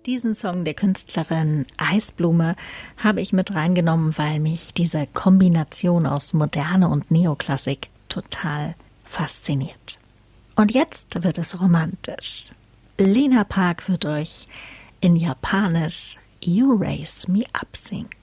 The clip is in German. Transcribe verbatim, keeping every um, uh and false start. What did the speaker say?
Diesen Song der Künstlerin Eisblume habe ich mit reingenommen, weil mich diese Kombination aus Moderne und Neoklassik total fasziniert. Und jetzt wird es romantisch. Lena Park wird euch in Japanisch You Raise Me Up singen.